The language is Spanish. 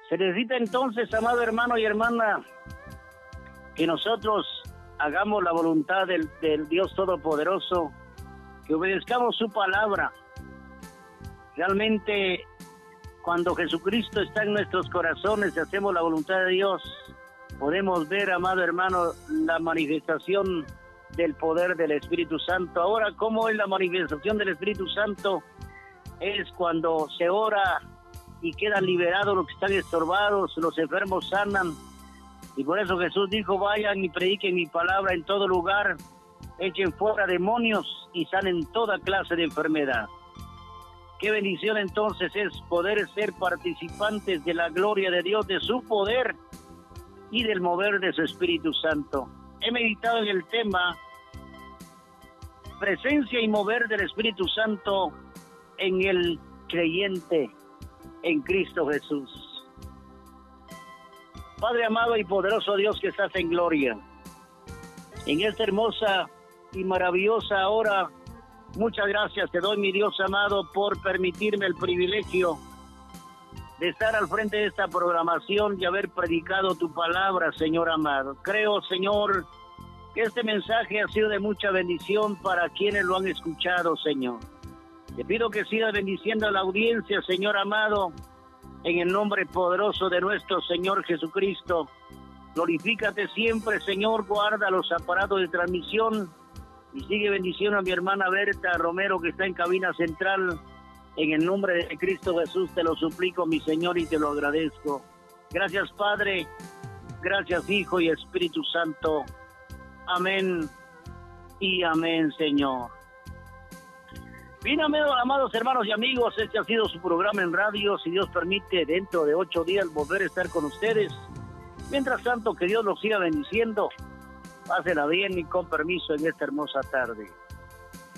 Se necesita entonces, amado hermano y hermana, que nosotros hagamos la voluntad del Dios Todopoderoso, que obedezcamos su palabra. Realmente, cuando Jesucristo está en nuestros corazones y hacemos la voluntad de Dios, podemos ver, amado hermano, la manifestación del poder del Espíritu Santo. Ahora, ¿cómo es la manifestación del Espíritu Santo? Es cuando se ora y quedan liberados los que están estorbados, los enfermos sanan. Y por eso Jesús dijo, vayan y prediquen mi palabra en todo lugar, echen fuera demonios y sanen toda clase de enfermedad. Qué bendición entonces es poder ser participantes de la gloria de Dios, de su poder y del mover de su Espíritu Santo. He meditado en el tema presencia y mover del Espíritu Santo en el creyente en Cristo Jesús. Padre amado y poderoso Dios que estás en gloria, en esta hermosa y maravillosa hora, muchas gracias te doy, mi Dios amado, por permitirme el privilegio de estar al frente de esta programación y haber predicado tu palabra, Señor amado. Creo, Señor, que este mensaje ha sido de mucha bendición para quienes lo han escuchado, Señor. Te pido que sigas bendiciendo a la audiencia, Señor amado, en el nombre poderoso de nuestro Señor Jesucristo. Glorifícate siempre, Señor, guarda los aparatos de transmisión y sigue bendiciendo a mi hermana Berta Romero, que está en cabina central. En el nombre de Cristo Jesús te lo suplico, mi Señor, y te lo agradezco. Gracias, Padre, gracias, Hijo y Espíritu Santo. Amén y amén, Señor. Bien, amados hermanos y amigos, este ha sido su programa en radio. Si Dios permite, dentro de 8 días volver a estar con ustedes. Mientras tanto, que Dios los siga bendiciendo. Pásenla bien y con permiso en esta hermosa tarde.